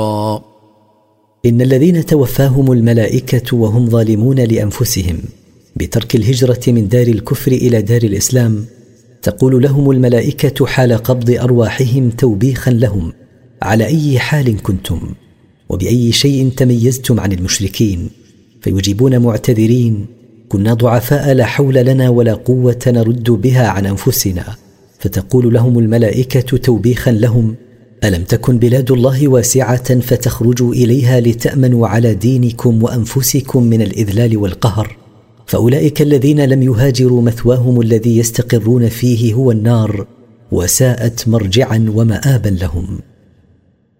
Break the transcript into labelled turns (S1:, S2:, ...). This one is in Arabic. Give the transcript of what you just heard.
S1: إن الذين توفاهم الملائكة وهم ظالمون لأنفسهم بترك الهجرة من دار الكفر إلى دار الإسلام، تقول لهم الملائكة حال قبض أرواحهم توبيخا لهم: على أي حال كنتم؟ وبأي شيء تميزتم عن المشركين؟ فيجيبون معتذرين: كنا ضعفاء لا حول لنا ولا قوة نرد بها عن أنفسنا. فتقول لهم الملائكة توبيخا لهم: ألم تكن بلاد الله واسعة فتخرجوا إليها لتأمنوا على دينكم وأنفسكم من الإذلال والقهر؟ فأولئك الذين لم يهاجروا مثواهم الذي يستقرون فيه هو النار، وساءت مرجعا ومآبا لهم.